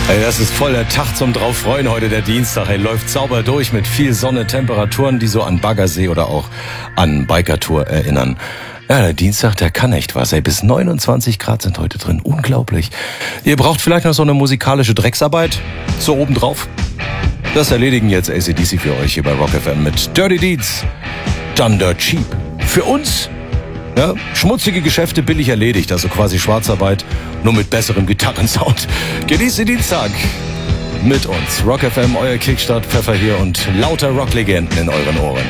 Ey, das ist voll der Tag zum drauf freuen heute, der Dienstag. Ey, läuft sauber durch mit viel Sonne, Temperaturen, die so an Baggersee oder auch an Bikertour erinnern. Ja, der Dienstag, der kann echt was. Ey, bis 29 Grad sind heute drin. Unglaublich. Ihr braucht vielleicht noch so eine musikalische Drecksarbeit. So obendrauf. Das erledigen jetzt AC/DC für euch hier bei Rock FM mit Dirty Deeds. Done Dirt Cheap. Für uns, ja, schmutzige Geschäfte billig erledigt. Also quasi Schwarzarbeit, nur mit besserem Gitarrensound. Genießt den Dienstag mit uns. Rock FM, euer Kickstart, Pfeffer hier und lauter Rocklegenden in euren Ohren.